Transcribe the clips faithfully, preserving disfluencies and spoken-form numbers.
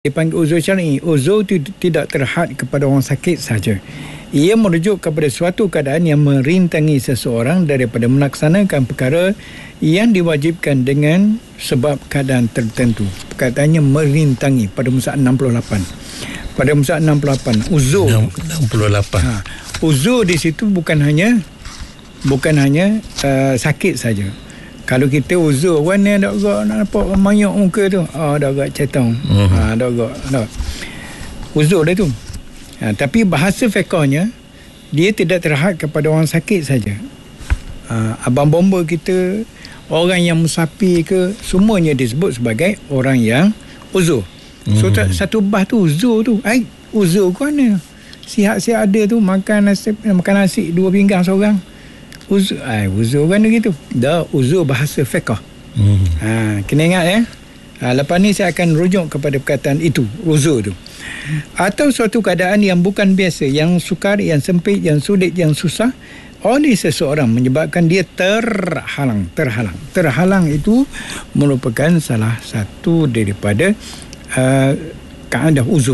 Dipanggil uzur syar'i. Uzur itu tidak terhad kepada orang sakit saja. Ia merujuk kepada suatu keadaan yang merintangi seseorang daripada melaksanakan perkara yang diwajibkan dengan sebab keadaan tertentu. Perkataannya merintangi pada muka enam puluh lapan. Pada muka enam puluh lapan, uzur. enam puluh lapan. Ha, uzur di situ bukan hanya bukan hanya uh, sakit saja. Kalau kita uzur, warna dak gak nak nampak mayat muka tu. Ah, dak gak cetong. Uh-huh. Ah, dak gak. Dak. Uzur dia tu. Ha, tapi bahasa fiqahnya, dia tidak terhad kepada orang sakit saja. Ha, abang bomba kita, orang yang musafir ke, semuanya disebut sebagai orang yang uzur. So, uh-huh. satu bah tu uzur tu. Ai, uzur ke mana? Sihat-sihat ada tu, makan nasi, makan nasi dua pinggang seorang. Uzur, ay, uzur kan gitu. Dah uzur bahasa fiqh. Hmm. Ha, kena ingat ya. Ha, lepas ni saya akan rujuk kepada perkataan itu, uzur tu. Atau suatu keadaan yang bukan biasa, yang sukar, yang sempit, yang sulit, yang susah oleh seseorang menyebabkan dia terhalang, terhalang. Terhalang itu merupakan salah satu daripada uh, kaedah uzur.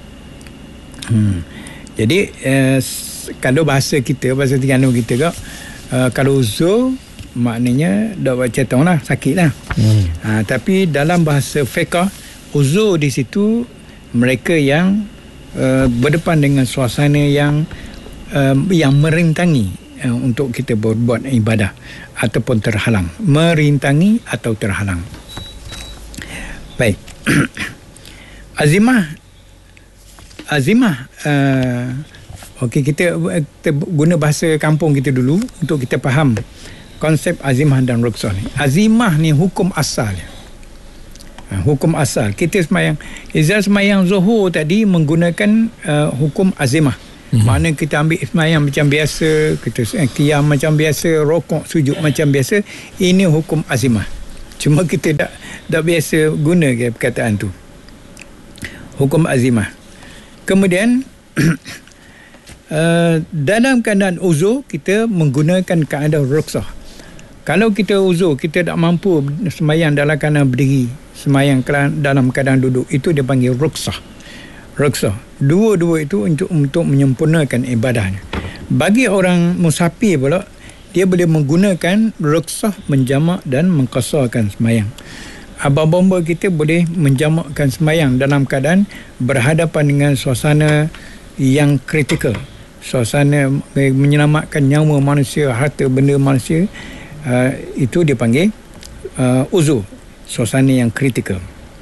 Hmm. Jadi uh, kalau bahasa kita, bahasa Terengganu kita kak, Uh, kalau uzur maknanya dah buat cetong lah, sakit lah. Hmm. Uh, tapi dalam bahasa fiqh, uzur di situ mereka yang uh, berdepan dengan suasana yang uh, yang merintangi uh, untuk kita berbuat ibadah ataupun terhalang. Merintangi atau terhalang. Baik. Azimah Azimah uh, Okey, kita, kita guna bahasa kampung kita dulu untuk kita faham konsep azimah dan rukhsah ni. Azimah ni hukum asal. Ha, hukum asal. Kita semayang, Izal semayang Zuhur tadi menggunakan uh, hukum azimah. Hmm. Makna kita ambil semayang macam biasa, kita qiyam macam biasa, rokok, sujud macam biasa. Ini hukum azimah. Cuma kita tak, tak biasa guna ke perkataan tu. Hukum azimah. Kemudian Uh, dalam keadaan uzur kita menggunakan kaedah rukhsah. Kalau kita uzur, kita tak mampu semayang dalam keadaan berdiri, semayang dalam keadaan duduk, itu dia panggil rukhsah. Rukhsah. Dua-dua itu untuk untuk menyempurnakan ibadahnya. Bagi orang musafir pula, dia boleh menggunakan rukhsah menjamak dan mengqasarkan semayang. Abang bomba kita boleh menjamakkan semayang dalam keadaan berhadapan dengan suasana yang kritikal, suasana menyelamatkan nyawa manusia, harta benda manusia, uh, itu dipanggil uh, uzur, suasana yang kritikal.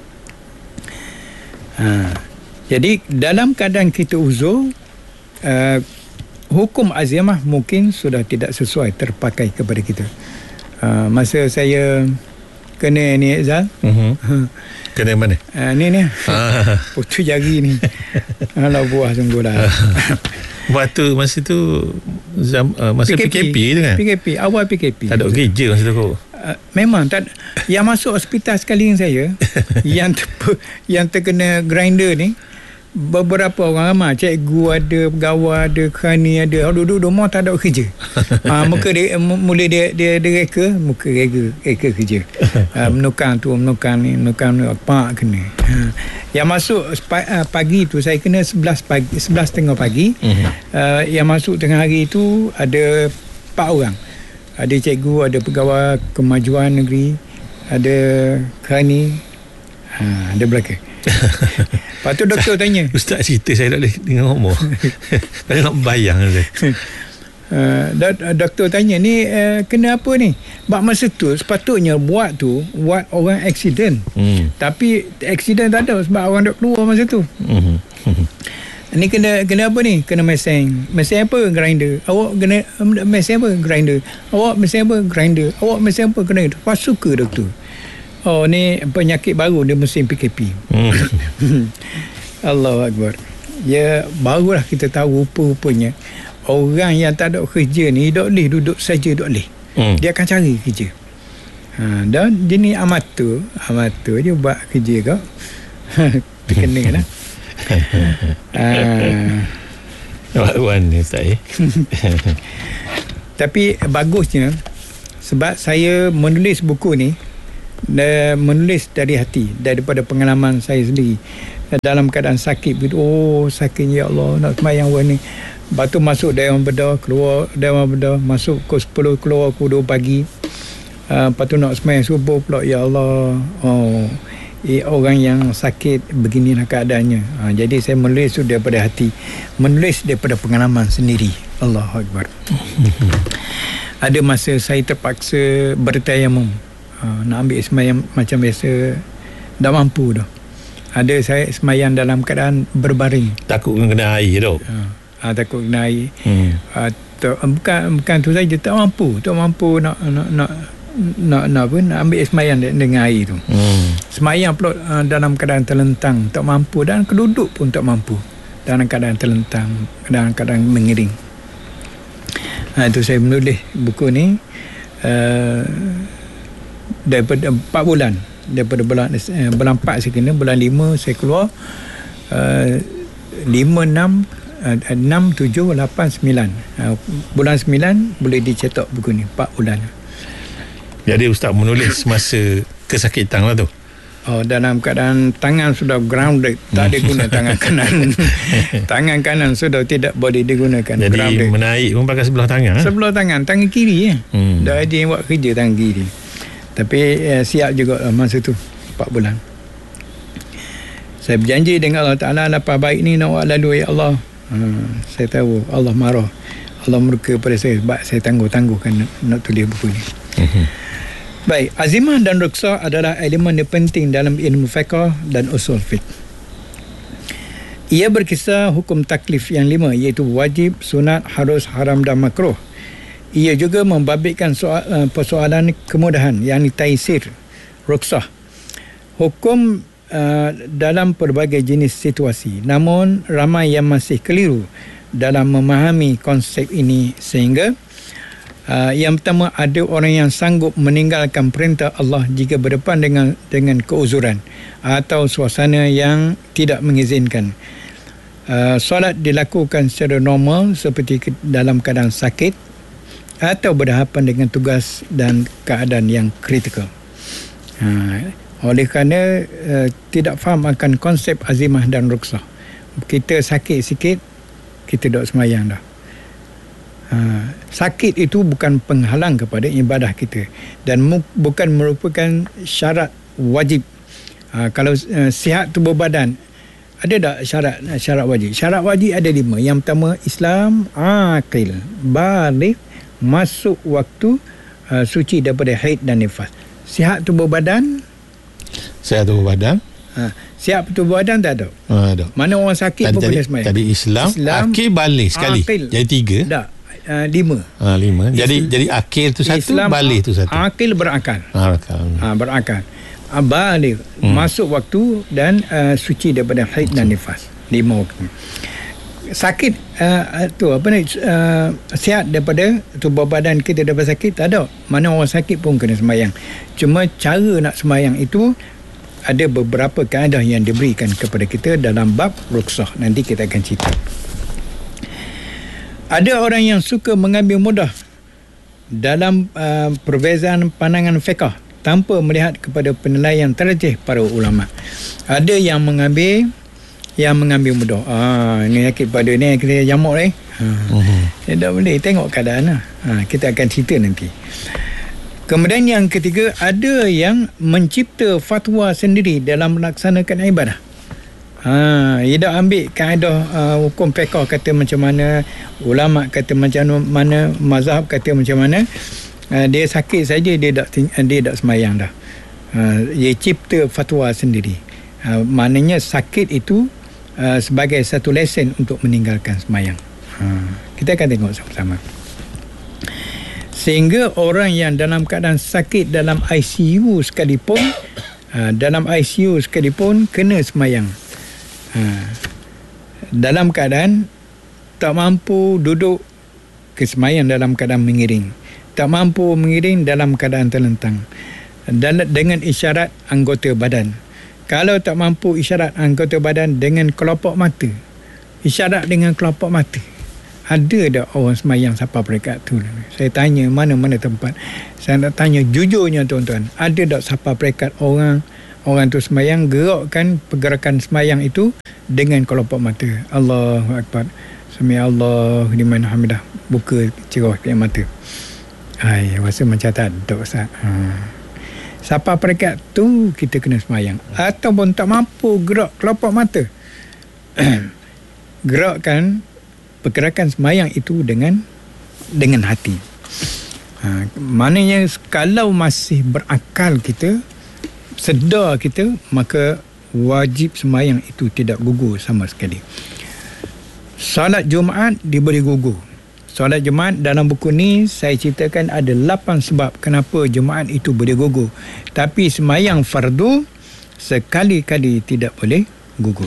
Uh, jadi dalam keadaan kita uzur, uh, hukum azimah mungkin sudah tidak sesuai terpakai kepada kita. Uh, masa saya kena ni Zal, uh-huh. Kena mana? Uh, ni ni ah. Putus jari ni. Alah buah sungguh dah. Waktu masa tu zam, uh, masa P K P, P K P tu kan? P K P, awal P K P. Tak ada kerja masa tu kau? Uh, memang tak. Yang masuk hospital sekali dengan saya yang ter, yang terkena grinder ni, beberapa orang ramai, cikgu ada, pegawai ada, kerani ada, duduk-duduk mau tak ada kerja. Ha, muka dia mula dia dia dia reka, muka reka, reka kerja. Ha, menukang tu, menukang ni, menukang ni, pak kena. Ha, yang masuk pagi tu saya kena sebelas pagi, sebelas tengah pagi. Uh-huh. Uh, yang masuk tengah hari tu ada empat orang. Ada cikgu, ada pegawai kemajuan negeri, ada kerani, ha, ada belaka. Lepas tu doktor tanya, Ustaz cerita saya tak boleh dengar ngomong. Tak nak bayang dia. Uh, doktor tanya ni uh, kena apa ni? Bak masa tu sepatutnya buat tu buat orang aksiden. Hmm. Tapi aksiden tak ada sebab orang dok keluar masa tu. Hmm. Ni kena kena apa ni? Kena mesin. Mesin apa? Grinder. Awak kena mesin apa? Grinder. Awak mesin apa? Grinder. Awak mesin apa? Grinder. Pas suka doktor. Oh, ni penyakit baru dia mesin P K P. Hmm. Allahu Akbar. Ya, barulah kita tahu rupa-rupanya orang yang tak ada kerja ni dok leh duduk saja dok leh. Hmm. Dia akan cari kerja. Ha, dan dia ni amatur, amatur dia buat kerja kau. Terkena lah. Ah. Wan ni saya. Tapi bagusnya sebab saya menulis buku ni, menulis dari hati daripada pengalaman saya sendiri. dalam keadaan sakit begitu, oh sakitnya ya Allah nak sembahyang buat ni. Lepas tu masuk Dewan Bedah, keluar Dewan Bedah, masuk pukul sepuluh, keluar pukul dua pagi. Uh, lepas tu nak sembahyang subuh pula, ya Allah, oh eh, orang yang sakit beginilah keadaannya. Uh, jadi saya menulis tu daripada hati, menulis daripada pengalaman sendiri. Allahu Akbar. Ada masa saya terpaksa bertayamum, uh, nak ambil sembahyang macam biasa, tak mampu dah. Ada saya sembahyang dalam keadaan berbaring, takut kena air tu. Uh, uh, takut kena air. Hmm. Uh, tu, bukan bukan tu saja, tak mampu, tak mampu nak nak nak nak nak apa nak ambil sembahyang dengan air tu. Hmm. Sembahyang pula uh, dalam keadaan terlentang, tak mampu, dan keduduk pun tak mampu dalam keadaan terlentang, dalam keadaan mengiring. Ha, itu saya menulis buku ni uh, daripada empat bulan, daripada bulan uh, bulan empat saya kena, bulan lima saya keluar, uh, lima, enam, enam, tujuh, lapan, sembilan, uh, bulan sembilan boleh dicetak buku ni, empat bulan. Jadi Ustaz menulis masa kesakitan lah tu. Oh, dalam keadaan tangan sudah grounded, tak ada guna tangan kanan. Tangan kanan sudah tidak boleh digunakan. Jadi grounded. Menaik pun pakai sebelah tangan. Sebelah eh? tangan, tangan kiri ya. Hmm. Dah ada yang buat kerja tangan kiri. Tapi eh, siap juga masa tu, empat bulan. Saya berjanji dengan Allah Ta'ala, lepas baik ni nak buat lalu ya Allah. Hmm, saya tahu Allah marah, Allah murka pada saya sebab saya tangguh-tangguhkan nak, nak tulis buku ni. Hmm. Baik, azimah dan ruksah adalah elemen yang penting dalam ilmu fiqh dan usul fiqh. Ia berkisar hukum taklif yang lima, iaitu wajib, sunat, harus, haram dan makruh. Ia juga membabitkan soal, uh, persoalan kemudahan, yakni taisir, ruksah. Hukum uh, dalam pelbagai jenis situasi. Namun ramai yang masih keliru dalam memahami konsep ini, sehingga Uh, yang pertama, ada orang yang sanggup meninggalkan perintah Allah jika berdepan dengan dengan keuzuran atau suasana yang tidak mengizinkan. Uh, solat dilakukan secara normal seperti ke, dalam keadaan sakit atau berhadapan dengan tugas dan keadaan yang kritikal. Uh, oleh kerana uh, tidak faham akan konsep azimah dan ruksah, kita sakit sikit, kita duduk sembahyang dah. Ha, sakit itu bukan penghalang kepada ibadah kita dan mu, bukan merupakan syarat wajib. Ha, kalau uh, sihat tubuh badan, ada tak syarat syarat wajib? Syarat wajib ada lima. Yang pertama, Islam aqil, baligh, masuk waktu uh, suci daripada haid dan nifas. Sihat tubuh badan, sihat tubuh badan. Ha, sihat tubuh badan tak ada. Ha, ada. Mana orang sakit tadi, pun boleh sembahyang. Tadi Islam, Islam akil, baligh sekali. Akil. Jadi tiga. Tak. Uh, lima. Ha, lima. Jadi Islam, jadi akil tu satu, Islam, baligh tu satu. Akil berakal. Ha, berakal. Ha, berakal. Uh, baligh, hmm. masuk waktu dan uh, suci daripada haid dan nifas. Lima waktu. Sakit uh, tu apa ni, uh, sihat daripada tubuh badan kita daripada sakit, tak ada. Mana orang sakit pun kena sembahyang. Cuma cara nak sembahyang itu ada beberapa kaedah yang diberikan kepada kita dalam bab ruksah. Nanti kita akan cerita. Ada orang yang suka mengambil mudah dalam uh, perbezaan pandangan fiqh tanpa melihat kepada penilaian terjih para ulama. Ada yang mengambil yang mengambil mudah. Ah, ini sakit pada ni, kita jamuk ni. Ha. Uh-huh. Ya, tak boleh, tengok keadaan lah. Ha, kita akan cerita nanti. Kemudian yang ketiga, ada yang mencipta fatwa sendiri dalam melaksanakan ibadah. Ha, dia dah ambil kaedah uh, hukum fiqh kata macam mana, ulama kata macam mana, mazhab kata macam mana. Uh, dia sakit saja dia tak dia tak sembahyang dah. Uh, dia cipta fatwa sendiri. Uh, maknanya sakit itu uh, sebagai satu lesen untuk meninggalkan sembahyang. Uh, kita akan tengok sama-sama. Sehingga orang yang dalam keadaan sakit dalam I C U sekalipun, uh, dalam I C U sekalipun kena sembahyang. Ha, dalam keadaan tak mampu duduk, kesembahyang dalam keadaan mengiring. Tak mampu mengiring dalam keadaan terlentang, dan dengan isyarat anggota badan. Kalau tak mampu isyarat anggota badan, dengan kelopak mata. Isyarat dengan kelopak mata. Ada tak orang sembahyang siapa perekat tu? Saya tanya mana-mana tempat. Saya nak tanya jujurnya tuan-tuan, ada tak siapa perekat orang orang tu semayang, gerakkan pergerakan semayang itu dengan kelopak mata. Allahu Akbar, Sami Allah liman hamidah, buka cerah ke mata. Hai, rasa macam tak ada Ustaz. Ha. Siapa perekat tu kita kena semayang. Ataupun tak mampu gerak kelopak mata, gerakkan pergerakan semayang itu dengan dengan hati. Ha, maknanya kalau masih berakal kita, sedar kita, maka wajib semayang itu tidak gugur sama sekali. Solat Jumaat diberi gugur. Solat Jumaat dalam buku ni saya ceritakan ada lapan sebab kenapa Jumaat itu boleh gugur. Tapi semayang fardu sekali-kali tidak boleh gugur.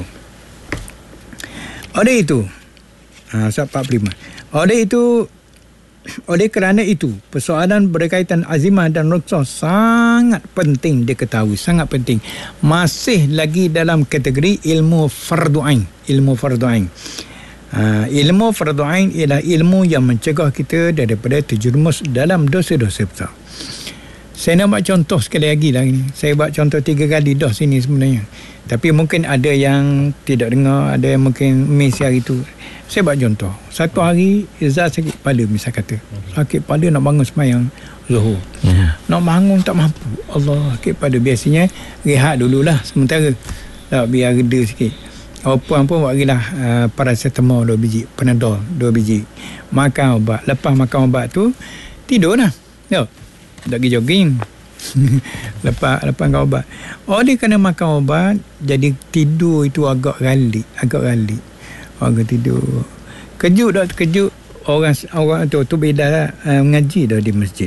Oleh itu, ha, surat empat puluh lima. Oleh itu, oleh kerana itu, persoalan berkaitan azimah dan rukhsah sangat penting diketahui, sangat penting. Masih lagi dalam kategori ilmu fardu ain, ilmu fardu ain. Uh, ilmu fardu ain ialah ilmu yang mencegah kita daripada terjerumus dalam dosa-dosa besar. Saya nak buat contoh sekali lagi lah ini. Saya buat contoh tiga kali dah sini sebenarnya. Tapi mungkin ada yang tidak dengar, ada yang mungkin miss hari itu. Saya buat contoh. Satu hari Izzah sakit kepala, misal kata. Sakit kepala nak bangun semayang Zuhur. Yeah. Nak bangun tak mampu. Allah, sakit kepala. Biasanya rehat dululah sementara. Tak, biar reda sikit. Orang puan pun buat lah uh, paracetamol dua biji, Panadol dua biji. Makan ubat. Lepas makan ubat tu, tidur lah. Tak, tak pergi jogging. lepas lepas makan ubat. Oh, dia kena makan ubat, jadi tidur itu agak galik, agak galik. Orang tidur. Kejut tak terkejut, orang orang tu tu beda lah, uh, mengaji dah di masjid.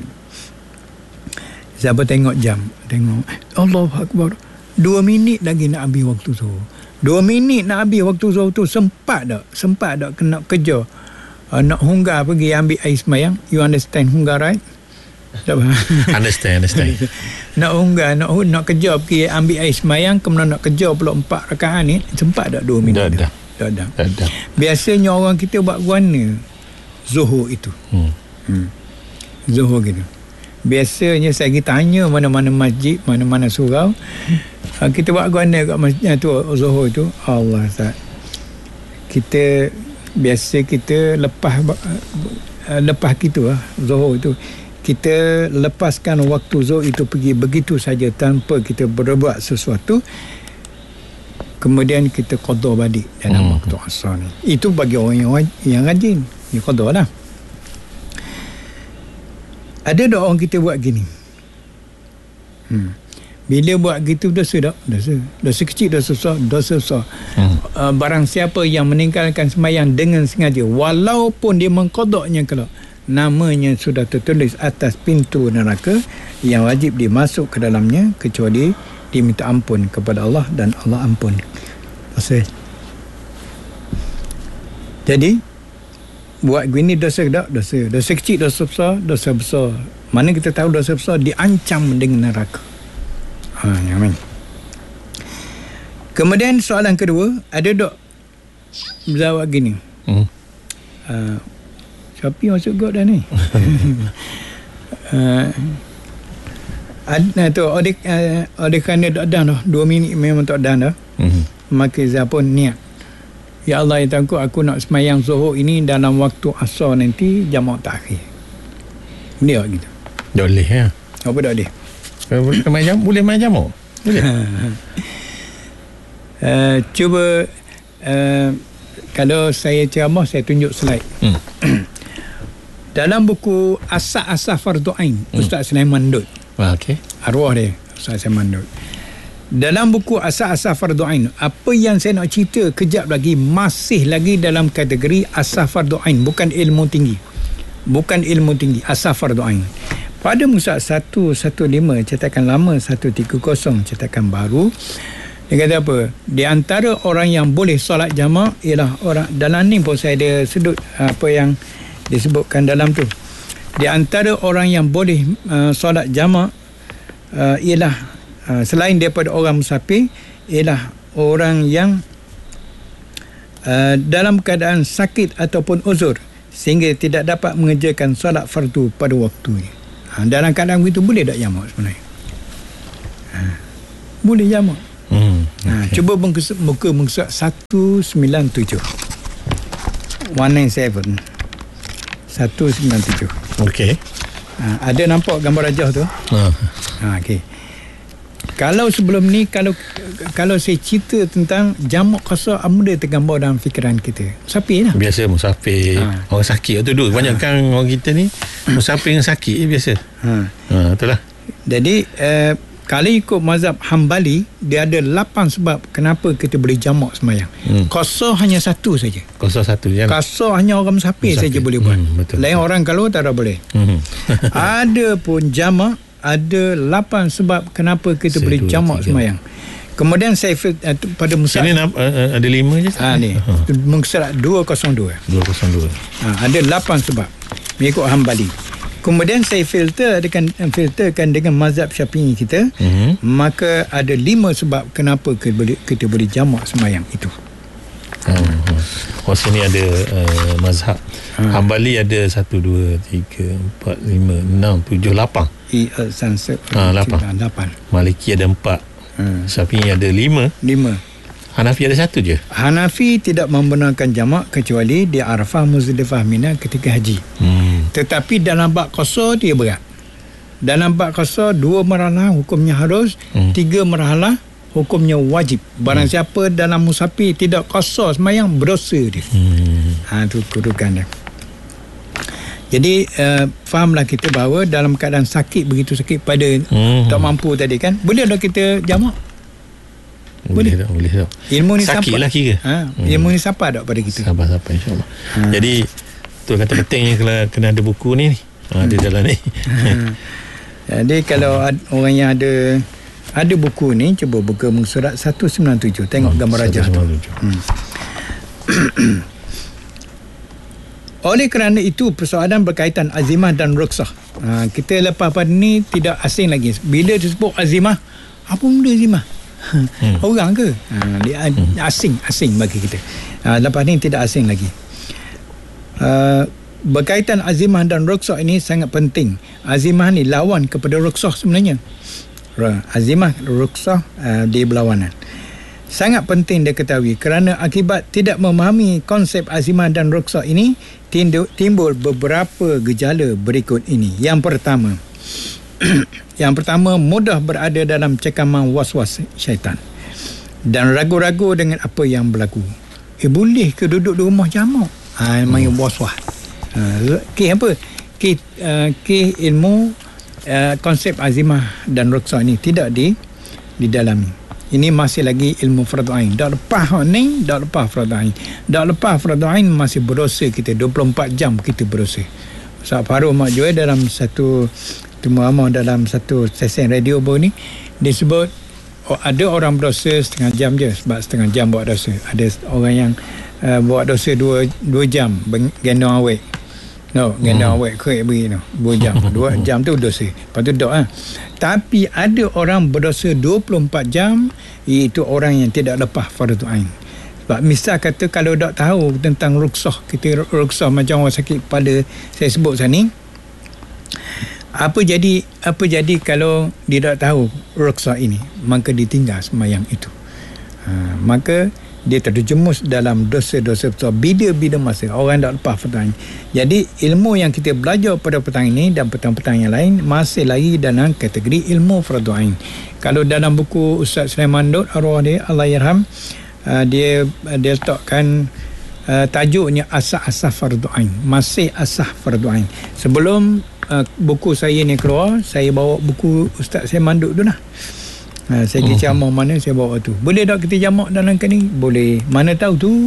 Siapa tengok jam, tengok Allahu Akbar, dua minit lagi nak habis waktu tu. Dua minit nak habis waktu zuhur tu, sempat tak? Sempat tak kena kerja? Uh, nak hunggar pergi ambil air semayang. You understand hunggar, right? understand, understand. Nak hunggar, nak nak kerja pergi ambil air semayang, kemudian nak kerja pula empat rakaat ni, sempat tak dua minit? Dah, dah. Dah, dah. dah, dah. Biasanya orang kita buat guana zuhur itu. Hmm. Hmm. Zuhur gitu. Biasanya saya pergi tanya mana-mana masjid, mana-mana surau, hmm. kita buat guana kat masjid tu zuhur tu. Allah Ustaz. Kita biasa kita lepas lepas gitu lah zuhur tu. Kita lepaskan waktu zuhur itu pergi begitu saja tanpa kita berbuat sesuatu. Kemudian kita qada balik dalam hmm. waktu asar ni. Itu bagi orang yang yang rajin, dia qada lah. Ada tak orang kita buat gini? Hmm. Bila buat gitu dosa tak? Dosa. Dosa kecil, dosa besar, dosa besar. Hmm. Uh, barang siapa yang meninggalkan sembahyang dengan sengaja, walaupun dia mengqadanya kelak, namanya sudah tertulis atas pintu neraka yang wajib dimasuk ke dalamnya kecuali diminta ampun kepada Allah dan Allah ampun. Dosa. Jadi buat gini dosa tak? Dosa. Dosa kecil, dosa besar, dosa besar. Mana kita tahu dosa besar diancam dengan neraka. Ha, amin. Kemudian soalan kedua, ada tak jawab gini? Hmm. Uh, Shopee masuk god dah ni. uh, ada tu oleh uh, oleh kerana tak dah dah dua minit memang tak dah dah. Hmm. Maka saya pun niat, ya Allah, ya Tuhanku, aku nak semayang zuhur ini dalam waktu asar nanti jamaah takhir. Dia gitu. Boleh ya. Apa tak boleh? Boleh main jam, boleh main jamu. Boleh. uh, cuba uh, kalau saya ceramah saya tunjuk slide. Hmm. Dalam buku Asas-Asas Fardu Ain, hmm. Ustaz Sulaiman Dud. Ah, okey. Arwah dia Ustaz Sulaiman Dud. Dalam buku Asas-Asas Fardu Ain, apa yang saya nak cerita kejap lagi masih lagi dalam kategori asas fardu ain, bukan ilmu tinggi. Bukan ilmu tinggi, asas fardu ain. Pada muka seratus lima belas cetakan lama, seratus tiga puluh cetakan baru, dia kata apa? Di antara orang yang boleh solat jamaah ialah orang, dalam ni pun saya ada sedut apa yang disebutkan dalam tu. Di antara orang yang boleh uh, solat jamaah uh, ialah Uh, selain daripada orang musafir, ialah orang yang uh, dalam keadaan sakit ataupun uzur sehingga tidak dapat mengerjakan solat fardu pada waktunya. Ha, dalam keadaan begitu boleh tak jamak sebenarnya? Ha. boleh jamak. Hmm. Ha, Okay. cuba muka muka muka satu sembilan tujuh. satu sembilan tujuh. satu sembilan tujuh. Okey. Ha, ada nampak gambar rajah tu? Ha. Ha, okey. Kalau sebelum ni kalau kalau saya cerita tentang jamak qasar, apa dia tergambar dalam fikiran kita? Musafir lah. Biasa musafir, Ha. orang sakit tu dulu. Kebanyakan orang kita ni musafir dengan sakit je biasa. Ha. Ha, itulah. Jadi uh, kalau ikut mazhab Hambali, dia ada lapan sebab kenapa kita boleh jamak sembahyang. Hmm. Qasar hanya satu saja. Kosong satu je. Qasar hanya orang musafir, Musafir. saja boleh buat. Hmm, betul. Lain orang kalau tak ada boleh. Hmm. Ada pun jamak, ada lapan sebab kenapa kita Satu, boleh jamak tiga. sembahyang. Kemudian saya uh, pada musa Sini namp- uh, ada lima je. ha, ni Ha. mengserat dua kosong dua. dua kosong dua. Ha, ada lapan sebab mengikut Hambali. Kemudian saya filter dengan filterkan dengan mazhab Syafi'i kita, Mhm. maka ada lima sebab kenapa kita boleh, kita boleh jamak sembahyang itu. Oh, oh sini ada uh, mazhab. Ha. Hambali ada satu, dua, tiga, empat, lima, enam, tujuh, lapan. I sanse Ha, lapan. lapan. Maliki ada empat. Ha, Syafi'i ada lima. lima. Hanafi ada satu je. Hanafi tidak membenarkan jamak kecuali di Arafah, Muzdalifah, Mina ketika haji. Hmm. Tetapi dalam bab qasar dia berat. Dalam bab qasar dua marhalah hukumnya harus, Hmm. tiga marhalah hukumnya wajib. Barang hmm. siapa dalam musafir tidak qasar sembahyang, berdosa dia. Hmm. Ha, itu kedudukan dia. Jadi uh, fahamlah kita bahawa dalam keadaan sakit, begitu sakit pada Hmm. tak mampu tadi kan, boleh tak kita jamak? Boleh tak? Boleh tak? Ilmu ni Sakit sampai lah kira. ha, ilmu ni sampai tak pada kita? Sabar-sabar insyaAllah. Ha. Jadi tu kata pentingnya kalau kena ada buku ni ni. Ha, di dalam ni. Ha. Jadi kalau ad, orang yang ada ada buku ni, cuba buka muka surat satu sembilan tujuh, tengok Hmm, gambar rajah tu. satu sembilan tujuh. Hmm. Oleh kerana itu persoalan berkaitan azimah dan ruksah. Ha, kita lepas pada ni tidak asing lagi. Bila disebut azimah, apa benda azimah? Hmm. Orang ke? Ha, dia hmm. asing, asing bagi kita. Ha, lepas ni tidak asing lagi. Uh, berkaitan azimah dan ruksah ini sangat penting. Azimah ni lawan kepada ruksah sebenarnya. Azimah, ruksah uh, dia berlawanan. Sangat penting diketahui kerana akibat tidak memahami konsep azimah dan ruksah ini timbul beberapa gejala berikut ini. Yang pertama, yang pertama mudah berada dalam cekaman was-was syaitan dan ragu-ragu dengan apa yang berlaku. Eh boleh ke duduk di rumah jamak? Ha, main hmm. was-was. Ha, ke apa? Ke uh, ke ilmu uh, konsep azimah dan ruksah ini tidak di didalami. Ini masih lagi ilmu fardu ain. Dak lepas ni, dak lepas fardu ain. Dak lepas fardu ain masih berdosa kita, dua puluh empat jam kita berdosa. Ustaz Farouk Mak Joy dalam satu temu amal dalam satu stesen radio baru ni, dia sebut oh, ada orang berdosa setengah jam je, sebab setengah jam buat dosa. Ada orang yang uh, buat dosa dua dua jam gendong awet. No, gendong awet ke beri no. dua jam. dua jam tu dosa. Lepas tu dok ah. Tapi ada orang berdosa dua puluh empat jam, iaitu orang yang tidak lepas fardu ain. Sebab misal kata kalau tak tahu tentang ruksah, kita ruksah macam orang sakit kepala saya sebut sana, apa jadi apa jadi kalau dia tak tahu ruksah ini, maka ditinggal sembahyang itu. Ha, maka dia terjerumus dalam dosa-dosa besar bila-bila masa orang tak lepas fardu ain. Jadi ilmu yang kita belajar pada petang ini dan petang-petang yang lain masih lagi dalam kategori ilmu fardu ain. Kalau dalam buku Ustaz Sulaiman Daud arwah dia Allah yarham, uh, dia dia letakkan uh, tajuknya asah-asah fardu ain, masih asah fardu ain. Sebelum uh, buku saya ni keluar, saya bawa buku Ustaz Sulaiman Daud tu lah. Ha, saya pergi uh-huh. jamak mana saya bawa tu. Boleh tak kita jamak dalam ni? Boleh. Mana tahu tu.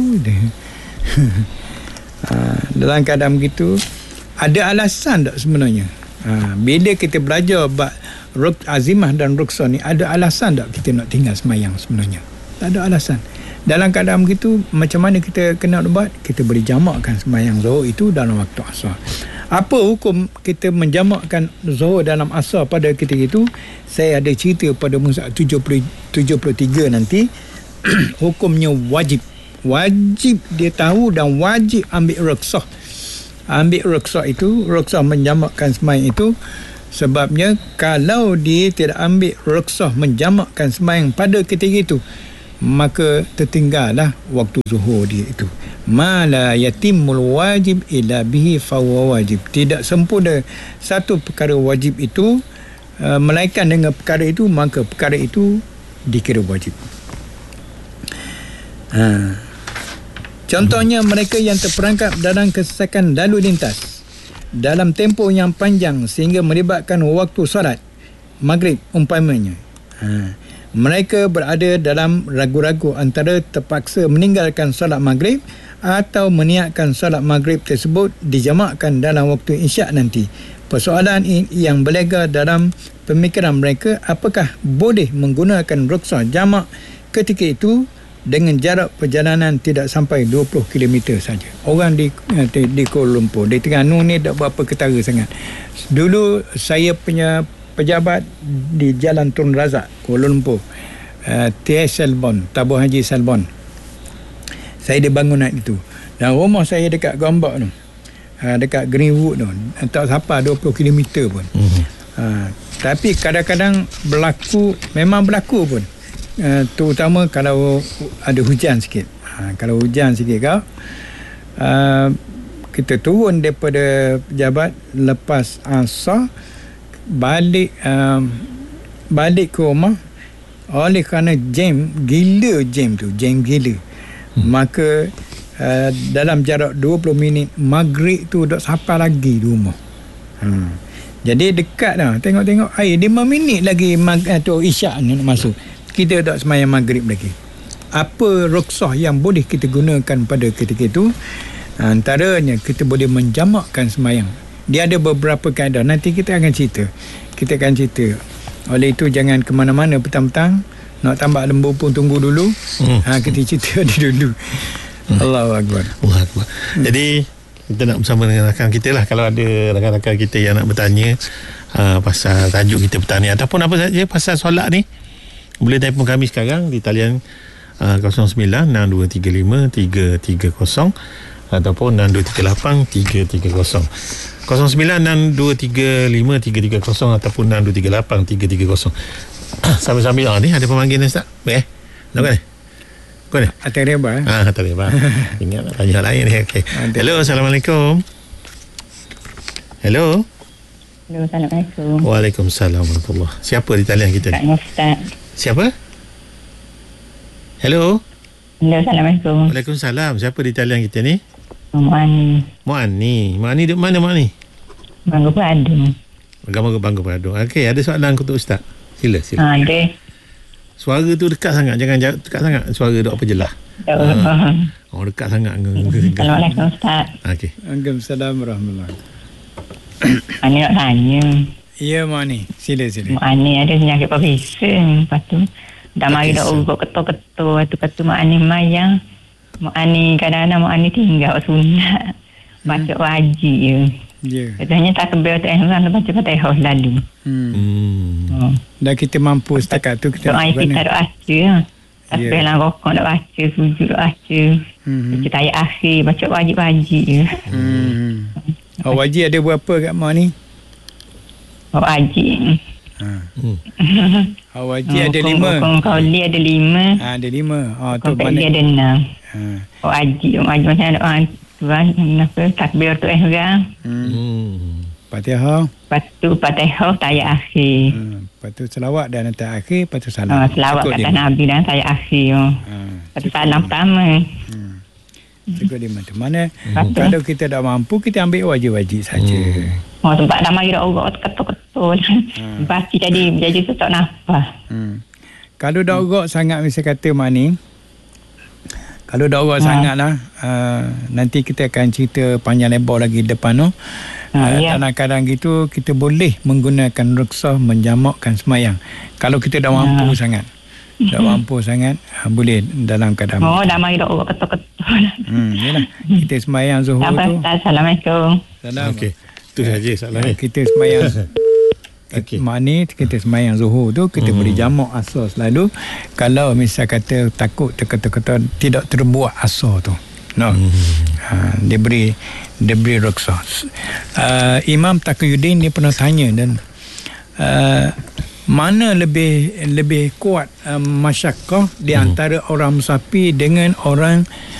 ha, dalam keadaan begitu ada alasan tak sebenarnya? Ha, bila kita belajar bab ruk azimah dan ruksah ni, ada alasan tak kita nak tinggal sembahyang sebenarnya? Tak ada alasan. Dalam keadaan begitu, macam mana kita kena buat? Kita boleh jamakkan sembahyang zuhur itu dalam waktu asar. Apa hukum kita menjamakkan zuhur dalam asar pada ketika itu? Saya ada cerita pada muka tujuh puluh tiga nanti. Hukumnya wajib. Wajib dia tahu dan wajib ambil ruksah. Ambil ruksah itu, ruksah menjamakkan sembahyang itu Sebabnya kalau dia tidak ambil rukhsah menjamakkan sembahyang pada ketika itu, maka tertinggallah waktu zuhur dia itu. Ma la yatimul wajib illa bihi fahuwa wajib. Tidak sempurna satu perkara wajib itu uh, melainkan dengan perkara itu, maka perkara itu dikira wajib. Ha. Contohnya mereka yang terperangkap dalam kesesakan lalu lintas dalam tempoh yang panjang sehingga melibatkan waktu solat maghrib umpamanya. Ha. Mereka berada dalam ragu-ragu antara terpaksa meninggalkan solat maghrib atau meniatkan solat maghrib tersebut dijamakkan dalam waktu isyak nanti. Persoalan yang berlega dalam pemikiran mereka, apakah boleh menggunakan rukhsah jamak ketika itu dengan jarak perjalanan tidak sampai dua puluh kilometer saja. Orang di, di di Kuala Lumpur, di Terengganu ni tak berapa ketara sangat. Dulu saya punya pejabat di Jalan Tun Razak, Kuala Lumpur, uh, T S Selbon, Tabur Haji Selbon. Saya dibangun naik itu. Dan rumah saya dekat Gombak tu, uh, dekat Greenwood tu, tak sampai dua puluh kilometer pun. Mm-hmm. Uh, tapi kadang-kadang berlaku, memang berlaku pun. Uh, terutama kalau ada hujan sikit. Ha, kalau hujan sikit kau, uh, kita turun daripada pejabat lepas asar, balik uh, balik ke rumah, oleh kerana jam gila, jam tu jam gila, hmm. maka uh, dalam jarak dua puluh minit maghrib tu dah sampai lagi di rumah. Hmm. Jadi dekat dah, tengok-tengok air lima minit lagi mag- tu isyak ni nak masuk. Kita tak sembahyang maghrib lagi. Apa rukhsah yang boleh kita gunakan pada ketika itu? Antaranya kita boleh menjamakkan sembahyang. Dia ada beberapa kaedah, nanti kita akan cerita. Kita akan cerita. Oleh itu jangan ke mana-mana petang-petang. Nak tambah lembu pun tunggu dulu. Hmm. Ha, kita cerita dia dulu. Hmm. Allahu Akbar. Allahu Akbar. Hmm. Jadi kita nak bersama dengan rakan kita lah. Kalau ada rakan-rakan kita yang nak bertanya uh, pasal tajuk kita petang ni, ataupun apa saja pasal solat ni, boleh telefon kami sekarang di talian uh, kosong sembilan enam dua tiga lima tiga tiga kosong ataupun enam dua tiga lapan tiga tiga kosong. kosong sembilan enam dua tiga lima tiga tiga kosong ataupun enam dua tiga lapan tiga tiga kosong. Sambil-sambil ah, ni ada pemanggilan Ustaz. Eh. Nak kan? Kau ni? Atas reba eh? Ah, atas reba. Ingat nak tanya lain ni. Okey. Hello, Assalamualaikum. Hello. Hello, Assalamualaikum. Waalaikumsalam warahmatullahi. Siapa di talian kita ni? Ustaz. Siapa? Hello. Hello, Assalamualaikum. Waalaikumsalam. Siapa di talian kita ni? Mu'ani. Mu'ani. Mu'ani di mana Mu'ani? Bangga Padung. Bangga Bangga Padung. Okey, ada soalan untuk Ustaz. Sila, sila. Ha, ada. Suara tu dekat sangat. Jangan jauh, dekat sangat. Suara duk apa jelas. Ha. Oh, dekat sangat. Assalamualaikum, Ustaz. Okey. Waalaikumsalam warahmatullahi. Ani nak tanya. Ya, Mu'ani. Sila, sila. Mu'ani ada penyakit perisa. Lepas tu, dah mari dah urut ketul-ketul. Lepas tu kata Mu'ani mayang. Mu'ani kadang-kadang Mu'ani tinggal sunat. Baca hmm. wajib je. Ya. Katanya tak kebel tu eh. Orang baca Fatihah lalu. Hmm. hmm. Oh. Dan kita mampu setakat tu. Kita doa kita duk baca. Tak kebel lah rokok duk baca. Sujud duk baca. Hmm. Baca ayat akhir. Baca wajib-wajib je. Hmm. Oh, wajib ada berapa kat Mak ni? Oh, wajib. Ha. Hmm. Oh, wajib oh, ada lima. Kauli ada lima. Ha, ada lima. Oh, tu Kauli ada enam. Ha. Oh, wajib. Wajib macam ada orang tuan. Kenapa? Takbir tu eh orang. Hmm. Fatihah. Lepas tu Fatihah ayat akhir. Hmm. Lepas tu selawat dan ayat akhir. Lepas tu salam. Oh, selawat kata lima. Nabi dan ayat akhir. Oh. Ha. Lepas tu salam pertama. Hmm. Cukup lima tu. Mana hmm. kalau kita tak mampu, kita ambil wajib-wajib saja. Hmm. Oh, tempat dah mari dah urat ketul-ketul. Hmm. Baca tadi berjaya tu tak nafas. Hmm. Kalau dah urat hmm. sangat, misal kata Mak ni, kalau dah urat hmm. sangat lah, uh, nanti kita akan cerita panjang lebar lagi depan tu. Hmm, uh, ya. Kadang-kadang gitu, kita boleh menggunakan rukhsah menjamakkan semayang. Kalau kita dah mampu hmm. sangat. Tak mampu sangat, ha, boleh dalam keadaan. Oh, dah mari dah urat ketul-ketul. Hmm, yalah. Kita sembahyang zuhur tu. Assalamualaikum. Salam. Okey. Itu saja salam ni. Kita sembahyang. Okey. Mana kita sembahyang zuhur tu, kita hmm. beri jamak asar selalu. Kalau misal kata takut terkata-kata tidak terbuat asar tu. No. Hmm. Ha, dia beri dia beri rukhsah. Uh, Imam Taqiyuddin dia pernah tanya dan uh, mana lebih lebih kuat uh, masyarakah di antara hmm. orang musafir dengan orang